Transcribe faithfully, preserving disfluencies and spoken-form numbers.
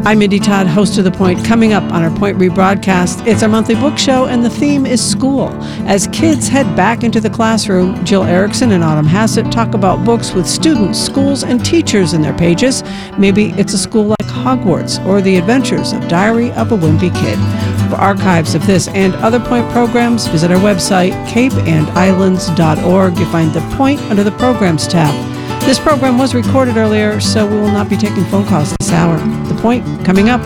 I'm Mindy Todd, host of The Point. Coming up on our Point rebroadcast, it's our monthly book show, and the theme is school. As kids head back into the classroom, Jill Erickson and Autumn Hassett talk about books with students, schools, and teachers in their pages. Maybe it's a school like Hogwarts or The Adventures of Diary of a Wimpy Kid. For archives of this and other Point programs, visit our website, cape and islands dot org. You'll find The Point under the Programs tab. This program was recorded earlier, so we will not be taking phone calls this hour. The Point coming up.